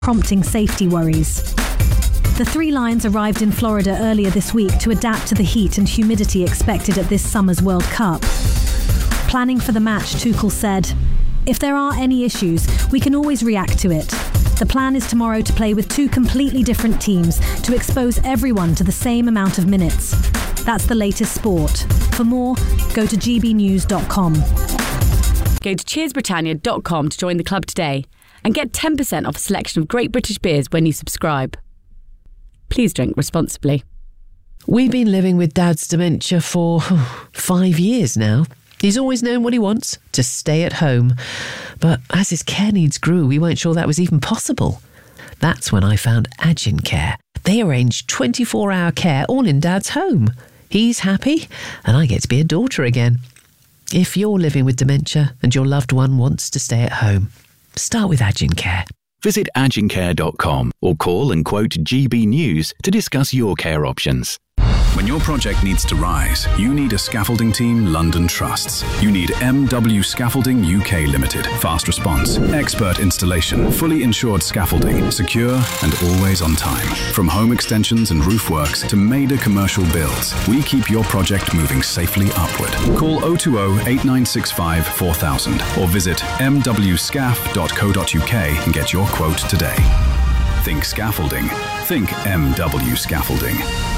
prompting safety worries. The three Lions arrived in Florida earlier this week to adapt to the heat and humidity expected at this summer's World Cup. Planning for the match, Tuchel said, "If there are any issues, we can always react to it. The plan is tomorrow to play with two completely different teams to expose everyone to the same amount of minutes." That's the latest sport. For more, go to gbnews.com. Go to cheersbritannia.com to join the club today and get 10% off a selection of great British beers when you subscribe. Please drink responsibly. We've been living with Dad's dementia for 5 years now. He's always known what he wants, to stay at home. But as his care needs grew, we weren't sure that was even possible. That's when I found Agincare. They arranged 24-hour care all in Dad's home. He's happy, and I get to be a daughter again. If you're living with dementia and your loved one wants to stay at home, start with Agincare. Visit agincare.com or call and quote GB News to discuss your care options. When your project needs to rise, you need a scaffolding team London trusts. You need MW Scaffolding UK Limited. Fast response, expert installation, fully insured scaffolding, secure and always on time. From home extensions and roof works to major commercial builds, we keep your project moving safely upward. Call 020 8965 4000 or visit mwscaf.co.uk and get your quote today. Think scaffolding. Think MW Scaffolding.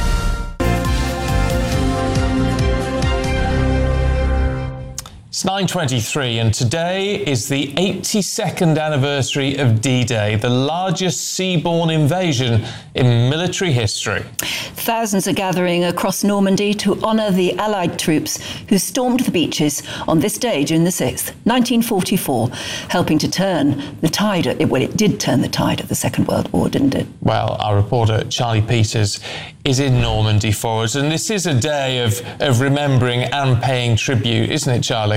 It's 9:23 and today is the 82nd anniversary of D-Day, the largest seaborne invasion in military history. Thousands are gathering across Normandy to honour the Allied troops who stormed the beaches on this day, June the 6th, 1944, helping to turn the tide. Well, it did turn the tide of the Second World War, didn't it? Well, our reporter Charlie Peters is in Normandy for us, and this is a day of remembering and paying tribute, isn't it, Charlie?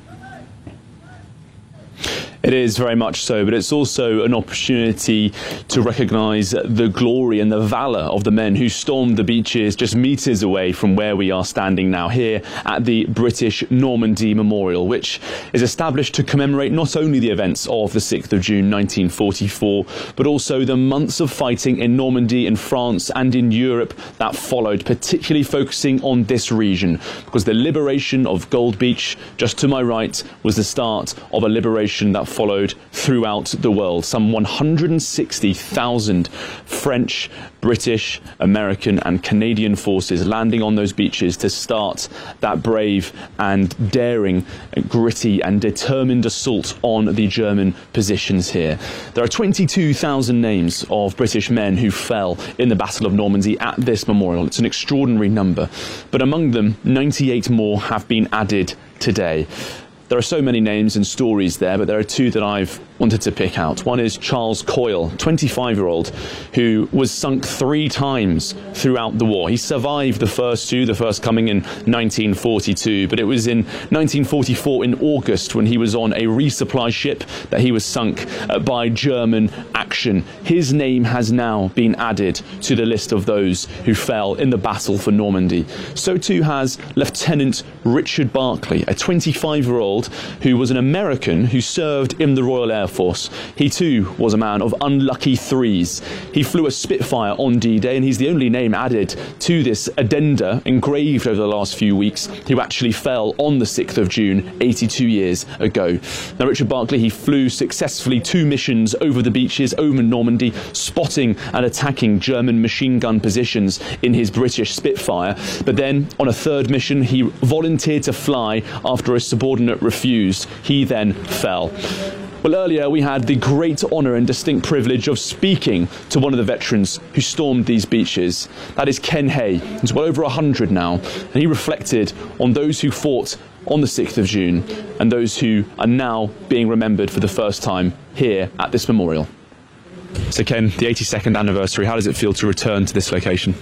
It is very much so, but it's also an opportunity to recognise the glory and the valour of the men who stormed the beaches just metres away from where we are standing now, here at the British Normandy Memorial, which is established to commemorate not only the events of the 6th of June 1944, but also the months of fighting in Normandy, in France and in Europe that followed, particularly focusing on this region, because the liberation of Gold Beach, just to my right, was the start of a liberation that followed throughout the world. Some 160,000 French, British, American and Canadian forces landing on those beaches to start that brave and daring, gritty and determined assault on the German positions here. There are 22,000 names of British men who fell in the Battle of Normandy at this memorial. It's an extraordinary number, but among them 98 more have been added today. There are so many names and stories there, but there are two that I've wanted to pick out. One is Charles Coyle, 25-year-old, who was sunk 3 times throughout the war. He survived the first two, the first coming in 1942, but it was in 1944 in August when he was on a resupply ship that he was sunk by German action. His name has now been added to the list of those who fell in the battle for Normandy. So too has Lieutenant Richard Barclay, a 25-year-old who was an American who served in the Royal Air Force. He too was a man of unlucky threes. He flew a Spitfire on D-Day, and he's the only name added to this addenda engraved over the last few weeks who actually fell on the 6th of June 82 years ago. Now, Richard Barclay, he flew successfully 2 missions over the beaches, over Normandy, spotting and attacking German machine gun positions in his British Spitfire. But then on a 3rd mission, he volunteered to fly after a subordinate refused. He then fell. Well, earlier we had the great honour and distinct privilege of speaking to one of the veterans who stormed these beaches. That is Ken Hay. He's well over 100 now, and he reflected on those who fought on the 6th of June and those who are now being remembered for the first time here at this memorial. So Ken, the 82nd anniversary, how does it feel to return to this location?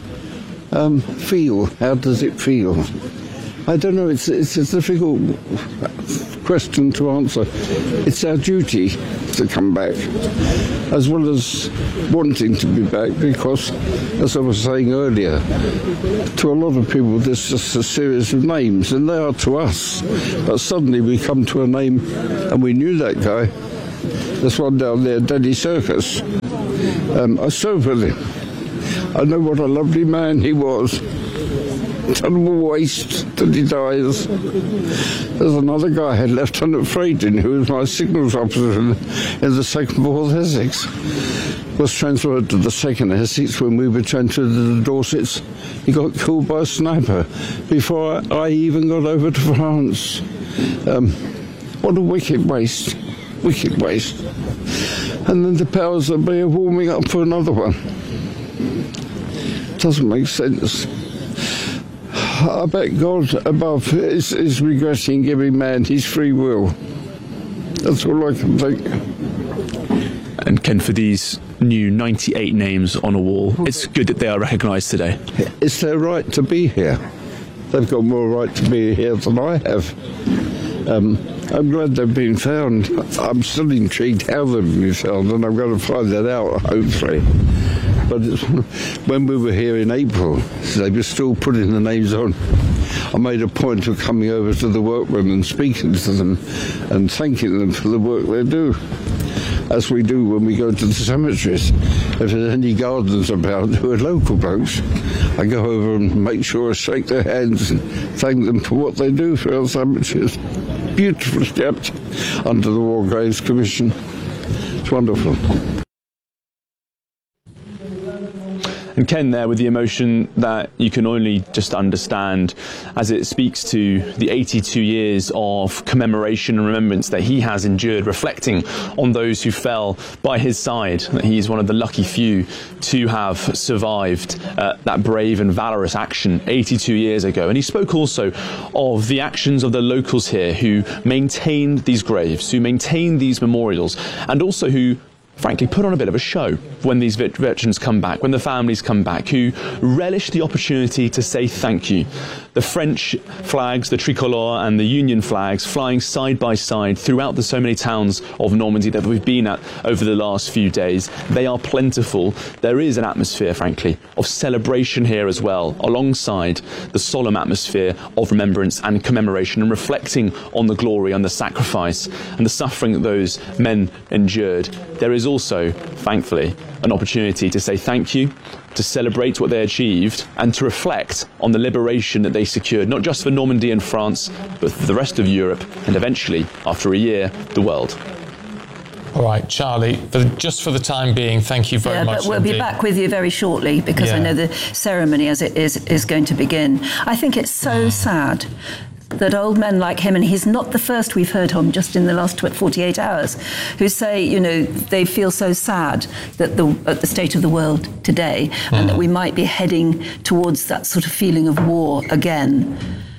How does it feel? I don't know, it's a difficult question to answer. It's our duty to come back, as well as wanting to be back, because, as I was saying earlier, to a lot of people there's just a series of names, and they are to us. But suddenly we come to a name, and we knew that guy, There's one down there, Denny Circus. I served with him. I know what a lovely man he was. Terrible waste that he dies. There's another guy, Lieutenant Fraden, who was my signals officer in the 2nd 4th Essex. Was transferred to the 2nd Essex when we were transferred to the Dorsets. He got killed by a sniper before I even got over to France. What a wicked waste. Wicked waste. And then the powers that be are warming up for another one. Doesn't make sense. I bet God above is regretting giving man his free will. That's all I can think. And Ken, for these new 98 names on a wall, it's good that they are recognised today. It's their right to be here. They've got more right to be here than I have. I'm glad they've been found. I'm still intrigued how they've been found, and I'm going to find that out, hopefully. But when we were here in April, they were still putting the names on. I made a point of coming over to the workmen and speaking to them and thanking them for the work they do, as we do when we go to the cemeteries. If there's any gardeners about who are local blokes, I go over and make sure I shake their hands and thank them for what they do for our cemeteries. Beautifully kept under the War Graves Commission. It's wonderful. And Ken there with the emotion that you can only just understand as it speaks to the 82 years of commemoration and remembrance that he has endured, reflecting on those who fell by his side, that he is one of the lucky few to have survived that brave and valorous action 82 years ago. And he spoke also of the actions of the locals here who maintained these graves, who maintained these memorials, and also who frankly put on a bit of a show when these veterans come back, when the families come back, who relish the opportunity to say thank you. The French flags, the tricolour and the Union flags flying side by side throughout the so many towns of Normandy that we've been at over the last few days. They are plentiful. There is an atmosphere, frankly, of celebration here as well, alongside the solemn atmosphere of remembrance and commemoration and reflecting on the glory and the sacrifice and the suffering that those men endured. There is also, thankfully, an opportunity to say thank you, to celebrate what they achieved, and to reflect on the liberation that they secured, not just for Normandy and France, but for the rest of Europe, and eventually, after a year, the world. All right, Charlie, just for the time being, thank you very much. But we'll be back with you very shortly, because I know the ceremony as it is going to begin. I think it's so sad that old men like him, and he's not the first we've heard him just in the last 48 hours, who say, you know, they feel so sad that at the state of the world today, and that we might be heading towards that sort of feeling of war again.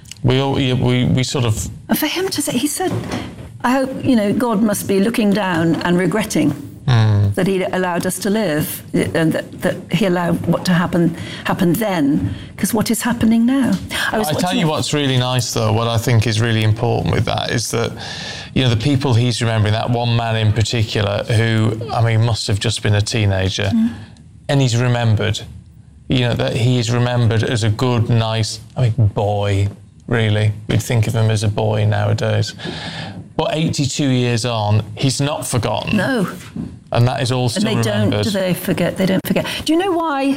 We sort of... And for him to say, he said, I hope, you know, God must be looking down and regretting that he allowed us to live, and that he allowed what to happen then, because what is happening now? I tell you what's really nice, though, what I think is really important with that is that, you know, the people he's remembering, that one man in particular who, I mean, must have just been a teenager, and he's remembered, you know, that he is remembered as a good, nice, boy, really. We'd think of him as a boy nowadays. But 82 years on, he's not forgotten. No. And that is all still remembered. They don't forget. Do you know why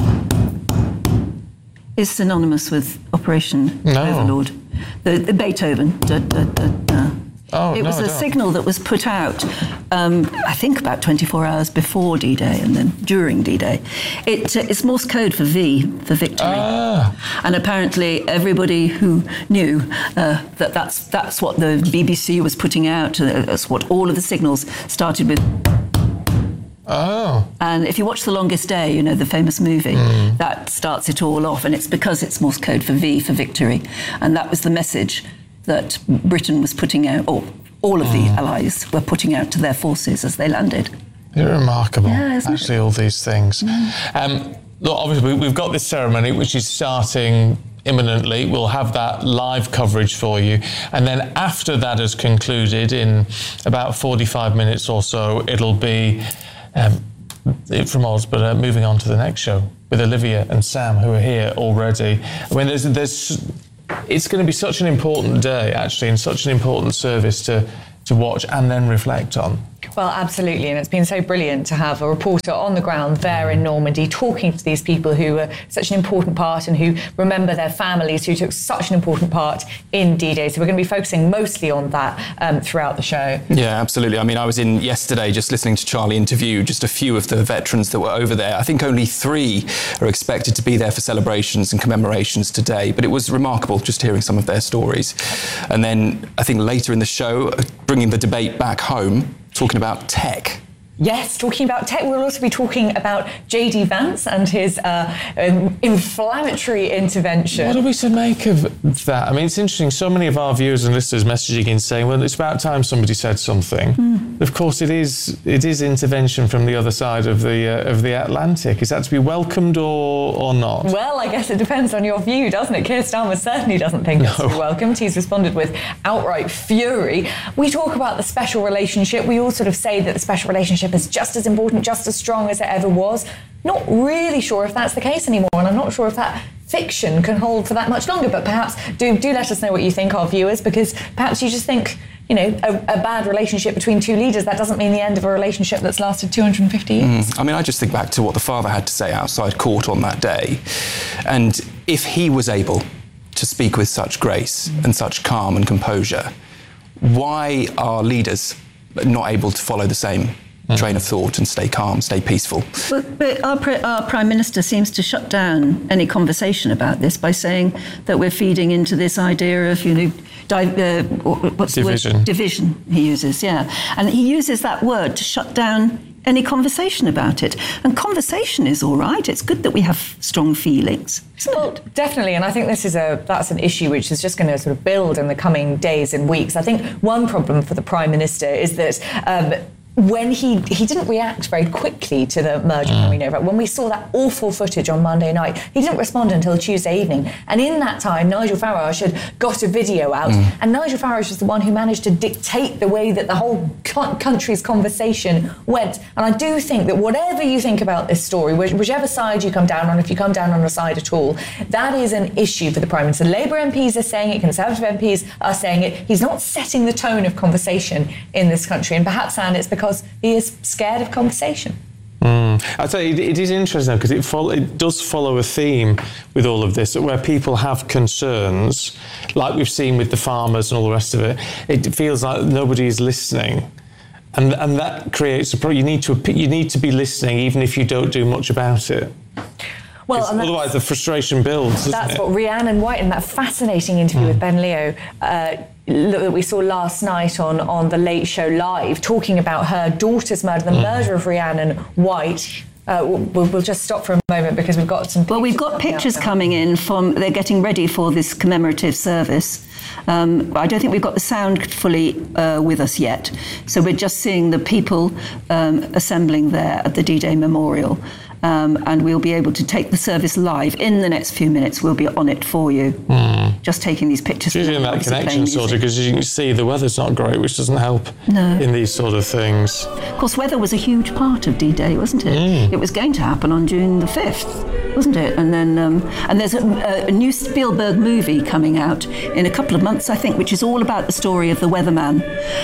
is synonymous with Operation Overlord? The Beethoven. It was a signal that was put out, I think about 24 hours before D-Day and then during D-Day. It's Morse code for V, for victory. And apparently everybody who knew that's what the BBC was putting out, that's what all of the signals started with. And if you watch The Longest Day, you know, the famous movie, that starts it all off, and it's because it's Morse code for V, for victory. And that was the message that Britain was putting out, or all of the Allies were putting out to their forces as they landed. They're remarkable, actually, all these things. Look, obviously, we've got this ceremony, which is starting imminently. We'll have that live coverage for you. And then after that has concluded, in about 45 minutes or so, it'll be from Oz, but moving on to the next show with Olivia and Sam, who are here already. I mean, it's going to be such an important day, actually, and such an important service to watch and then reflect on. Well, absolutely, and it's been so brilliant to have a reporter on the ground there in Normandy talking to these people who were such an important part and who remember their families who took such an important part in D-Day. So we're going to be focusing mostly on that throughout the show. Yeah, absolutely. I mean, I was in yesterday just listening to Charlie interview just a few of the veterans that were over there. I think only 3 are expected to be there for celebrations and commemorations today, but it was remarkable just hearing some of their stories. And then I think later in the show, bringing the debate back home, talking about tech. Yes, talking about tech, we'll also be talking about J.D. Vance and his inflammatory intervention. What are we to make of that? I mean, it's interesting, so many of our viewers and listeners messaging in saying, well, it's about time somebody said something. Of course, it is intervention from the other side of the Atlantic. Is that to be welcomed or not? Well, I guess it depends on your view, doesn't it? Keir Starmer certainly doesn't think it's to be welcomed. He's responded with outright fury. We talk about the special relationship. We all sort of say that the special relationship is just as important, just as strong as it ever was. Not really sure if that's the case anymore, and I'm not sure if that fiction can hold for that much longer, but perhaps do let us know what you think, our viewers, because perhaps you just think, you know, a bad relationship between 2 leaders, that doesn't mean the end of a relationship that's lasted 250 years. I mean, I just think back to what the father had to say outside court on that day, and if he was able to speak with such grace and such calm and composure, why are leaders not able to follow the same train of thought and stay calm, stay peaceful? But our Prime Minister seems to shut down any conversation about this by saying that we're feeding into this idea of, what's division. The word? Division, he uses, yeah. And he uses that word to shut down any conversation about it. And conversation is all right. It's good that we have strong feelings. Well, definitely, and I think that's an issue which is just going to sort of build in the coming days and weeks. I think one problem for the Prime Minister is that when he didn't react very quickly to the merger coming over. When we saw that awful footage on Monday night, he didn't respond until Tuesday evening. And in that time, Nigel Farage had got a video out, and Nigel Farage was the one who managed to dictate the way that the whole country's conversation went. And I do think that whatever you think about this story, whichever side you come down on, if you come down on a side at all, that is an issue for the Prime Minister. Labour MPs are saying it, Conservative MPs are saying it. He's not setting the tone of conversation in this country, and perhaps, Anne, it's because he is scared of conversation. I tell you, it is interesting because it does follow a theme with all of this, where people have concerns, like we've seen with the farmers and all the rest of it. It feels like nobody is listening, and that creates a problem. You need to be listening, even if you don't do much about it. Well, otherwise the frustration builds. That's what Rhiannon White, in that fascinating interview with Ben Leo that we saw last night on The Late Show Live, talking about her daughter's murder, the murder of Rhiannon White. We'll just stop for a moment because we've got some. Well, we've got pictures coming in from. They're getting ready for this commemorative service. I don't think we've got the sound fully with us yet, so we're just seeing the people assembling there at the D-Day Memorial. And we'll be able to take the service live in the next few minutes. We'll be on it for you. Just taking these pictures. It's usually in that connection sort of, because you can see the weather's not great, which doesn't help in these sort of things. Of course, weather was a huge part of D-Day, wasn't it? It was going to happen on June the 5th, wasn't it? And then and there's a new Spielberg movie coming out in a couple of months, I think, which is all about the story of the weatherman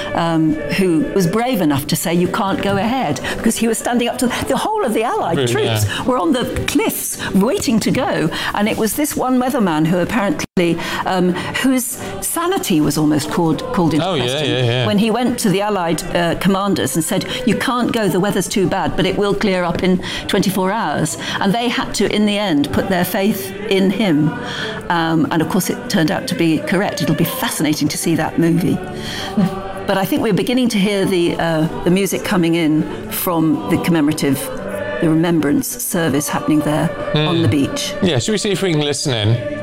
who was brave enough to say you can't go ahead because he was standing up to the whole of the Allied troops. Were on the cliffs waiting to go, and it was this one weatherman who apparently whose sanity was almost called into question when he went to the Allied commanders and said, you can't go, the weather's too bad, but it will clear up in 24 hours, and they had to in the end put their faith in him, and of course it turned out to be correct. It'll be fascinating to see that movie. But I think we're beginning to hear the music coming in from the remembrance service happening there on the beach. Yeah, should we see if we can listen in?